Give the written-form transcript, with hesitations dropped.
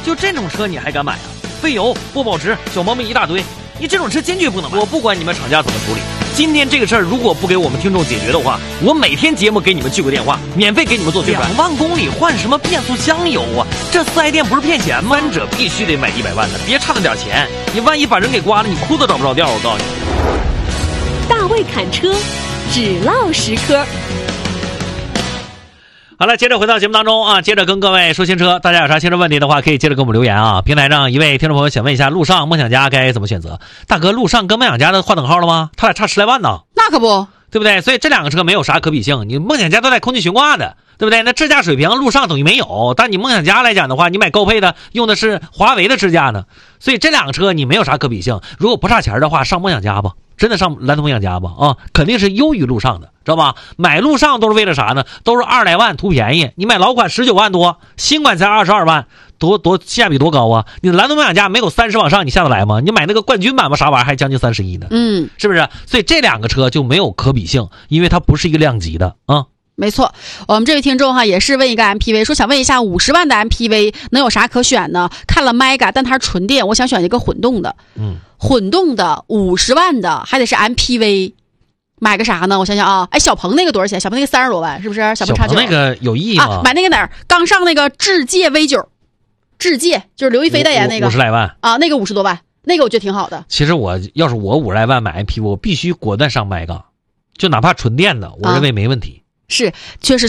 就这种车你还敢买啊？费油、不保值、小毛病一大堆，你这种车坚决不能买。我不管你们厂家怎么处理，今天这个事儿如果不给我们听众解决的话，我每天节目给你们去个电话，免费给你们做宣传。2万公里换什么变速箱油啊？这4S店不是骗钱吗？3者必须得买100万的，别差那点钱，你万一把人给刮了，你裤子找不着调。我告诉你， 大卫侃车，只唠实科。 好了，接着回到节目当中啊，接着跟各位说新车，大家有啥新车问题的话，可以接着给我们留言啊。平台上一位听众朋友想问一下，陆尚、梦想家该怎么选择？大哥，陆尚跟梦想家的划等号了吗？他俩差10来万呢， 那可不， 对不对？所以这两个车没有啥可比性。你梦想家都带空气悬挂的，对不对？那支架水平陆尚等于没有，但你梦想家来讲的话，你买高配的用的是华为的支架呢，所以这两个车你没有啥可比性。如果不差钱的话，上梦想家吧。真的上蓝图梦想家吧啊，肯定是优于陆尚的，知道吧？买陆尚都是为了啥呢？都是20来万图便宜，你买老款19万多，新款才22万，多性价比多高啊！你蓝图梦想家没有30往上，你下得来吗？你买那个冠军版吧，啥玩意儿还将近31呢？是不是？所以这两个车就没有可比性，因为它不是一个量级的啊。 没错，我们这位听众哈也是问一个 MPV， 说想问一下50万的 MPV 能有啥可选呢？看了 Mega， 但它是纯电，我想选一个混动的。混动的50万的还得是 MPV， 买个啥呢？我想想啊，哎，小鹏那个多少钱？小鹏那个30多万，是不是？小鹏那个有意义吗？ 买那个哪儿？刚上那个智界 V9， 智界就是刘亦菲代言那个 50来万啊，那个50多万，那个我觉得挺好的。 其实要是我50来万买 MPV， 我必须果断上 Mega， 就哪怕纯电的，我认为没问题。 是，确实